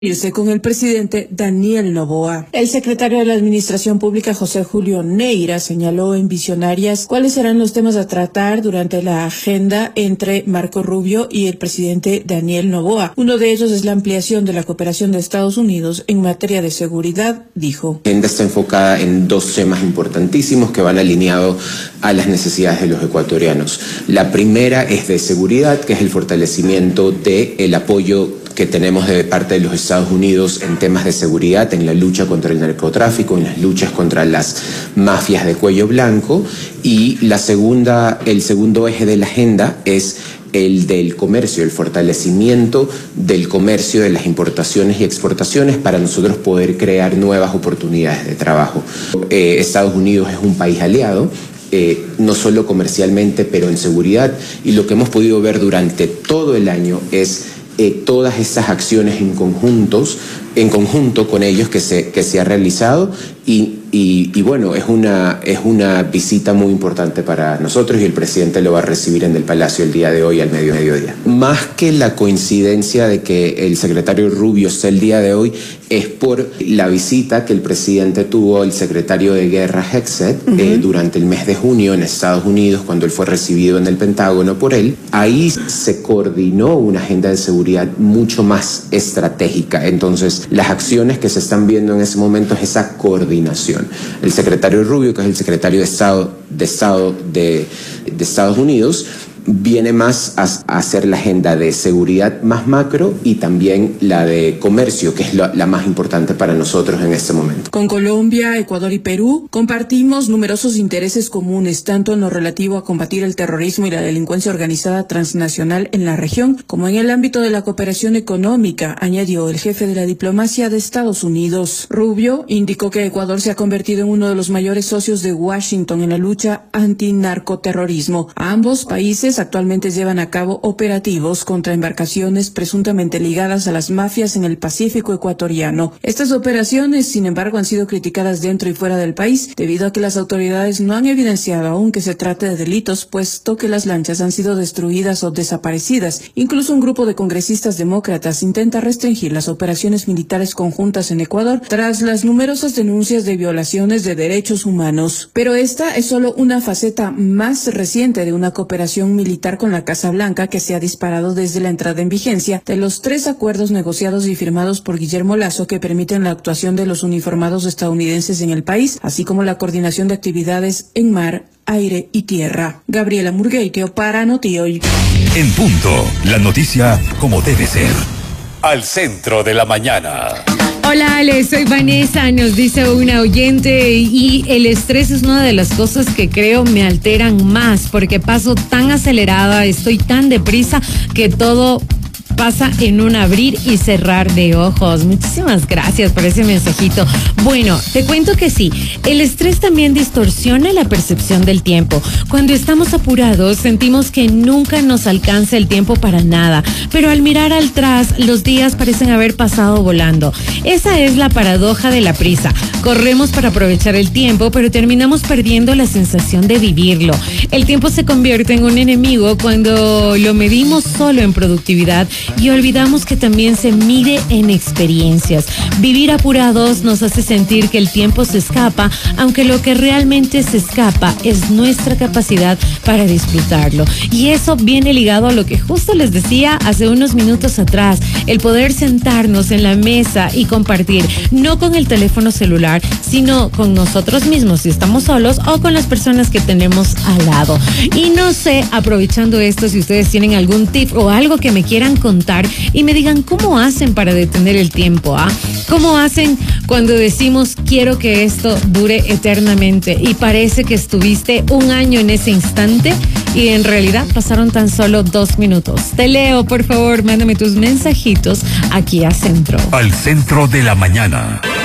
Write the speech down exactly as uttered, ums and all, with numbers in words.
irse con el presidente Daniel Noboa. El secretario de la Administración Pública, José Julio Neira, señaló en Visionarias cuáles serán los temas a tratar durante la agenda entre Marco Rubio y el presidente Daniel Noboa. Uno de ellos es la ampliación de la cooperación de Estados Unidos en materia de seguridad, dijo. La agenda está enfocada en dos temas importantísimos que van alineados a las necesidades de los ecuatorianos. La primera es de seguridad, que es el fortalecimiento del apoyo que tenemos de parte de los Estados Unidos en temas de seguridad, en la lucha contra el narcotráfico, en las luchas contra las mafias de cuello blanco. Y la segunda, el segundo eje de la agenda es el del comercio, el fortalecimiento del comercio, de las importaciones y exportaciones para nosotros poder crear nuevas oportunidades de trabajo. Eh, Estados Unidos es un país aliado, Eh, no solo comercialmente, pero en seguridad, y lo que hemos podido ver durante todo el año es eh, todas estas acciones en conjuntos, en conjunto con ellos que se, que se ha realizado, y, y, y bueno, es una, es una visita muy importante para nosotros y el presidente lo va a recibir en el Palacio el día de hoy al medio mediodía. Más que la coincidencia de que el secretario Rubio esté el día de hoy, es por la visita que el presidente tuvo el secretario de Guerra Hegseth uh-huh. eh, durante el mes de junio en Estados Unidos, cuando él fue recibido en el Pentágono por él. Ahí se coordinó una agenda de seguridad mucho más estratégica. Entonces, las acciones que se están viendo en ese momento es esa coordinación. El secretario Rubio, que es el secretario de Estado de, Estado de, de Estados Unidos, viene más a, a hacer la agenda de seguridad más macro y también la de comercio, que es la, la más importante para nosotros en este momento. Con Colombia, Ecuador y Perú compartimos numerosos intereses comunes, tanto en lo relativo a combatir el terrorismo y la delincuencia organizada transnacional en la región, como en el ámbito de la cooperación económica, añadió el jefe de la diplomacia de Estados Unidos. Rubio indicó que Ecuador se ha convertido en uno de los mayores socios de Washington en la lucha antinarcoterrorismo. A ambos países actualmente llevan a cabo operativos contra embarcaciones presuntamente ligadas a las mafias en el Pacífico ecuatoriano. Estas operaciones, sin embargo, han sido criticadas dentro y fuera del país debido a que las autoridades no han evidenciado aún que se trate de delitos, puesto que las lanchas han sido destruidas o desaparecidas. Incluso un grupo de congresistas demócratas intenta restringir las operaciones militares conjuntas en Ecuador tras las numerosas denuncias de violaciones de derechos humanos. Pero esta es solo una faceta más reciente de una cooperación militar con la Casa Blanca que se ha disparado desde la entrada en vigencia de los tres acuerdos negociados y firmados por Guillermo Lasso que permiten la actuación de los uniformados estadounidenses en el país, así como la coordinación de actividades en mar, aire y tierra. Gabriela Murgueiteo para Notihoy. En punto, la noticia como debe ser. Al centro de la mañana. Hola Ale, soy Vanessa, nos dice una oyente, y el estrés es una de las cosas que creo me alteran más porque paso tan acelerada, estoy tan deprisa que todo pasa en un abrir y cerrar de ojos. Muchísimas gracias por ese mensajito. Bueno, te cuento que sí, el estrés también distorsiona la percepción del tiempo. Cuando estamos apurados, sentimos que nunca nos alcanza el tiempo para nada, pero al mirar atrás, los días parecen haber pasado volando. Esa es la paradoja de la prisa. Corremos para aprovechar el tiempo, pero terminamos perdiendo la sensación de vivirlo. El tiempo se convierte en un enemigo cuando lo medimos solo en productividad y olvidamos que también se mide en experiencias. Vivir apurados nos hace sentir que el tiempo se escapa, aunque lo que realmente se escapa es nuestra capacidad para disfrutarlo. Y eso viene ligado a lo que justo les decía hace unos minutos atrás, el poder sentarnos en la mesa y compartir, no con el teléfono celular, sino con nosotros mismos si estamos solos o con las personas que tenemos al lado. Y no sé, aprovechando esto, si ustedes tienen algún tip o algo que me quieran contar y me digan cómo hacen para detener el tiempo, ¿ah? ¿Cómo hacen cuando decimos quiero que esto dure eternamente y parece que estuviste un año en ese instante y en realidad pasaron tan solo dos minutos? Te leo, por favor, mándame tus mensajitos aquí a Centro. Al centro de la mañana.